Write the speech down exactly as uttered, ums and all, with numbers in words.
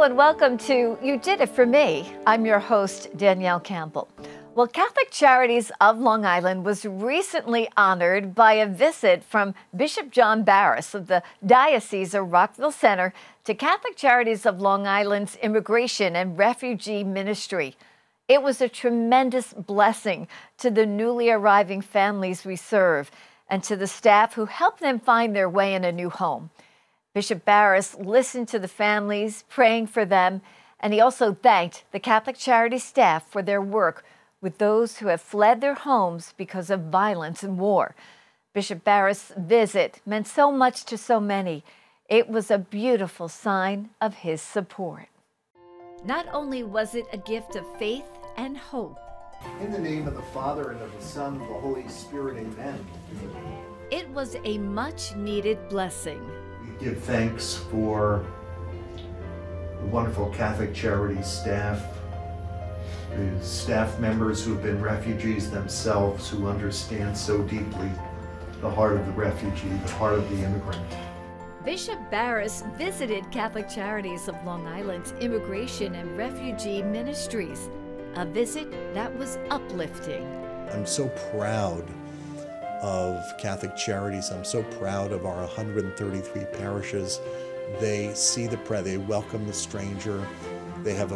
and welcome to You Did It For Me. I'm your host, Danielle Campbell. Well, Catholic Charities of Long Island was recently honored by a visit from Bishop John Barras of the Diocese of Rockville Centre to Catholic Charities of Long Island's Immigration and Refugee Ministry. It was a tremendous blessing to the newly arriving families we serve and to the staff who help them find their way in a new home. Bishop Barras listened to the families, praying for them, and he also thanked the Catholic Charities staff for their work with those who have fled their homes because of violence and war. Bishop Barras' visit meant so much to so many. It was a beautiful sign of his support. Not only was it a gift of faith and hope, in the name of the Father, and of the Son, and of the Holy Spirit, amen. It was a much-needed blessing. We give thanks for the wonderful Catholic Charities staff, the staff members who have been refugees themselves, who understand so deeply the heart of the refugee, the heart of the immigrant. Bishop Barras visited Catholic Charities of Long Island's Immigration and Refugee Ministries, a visit that was uplifting. I'm so proud of Catholic Charities. I'm so proud of our one hundred thirty-three parishes. They see the prayer, they welcome the stranger. They have a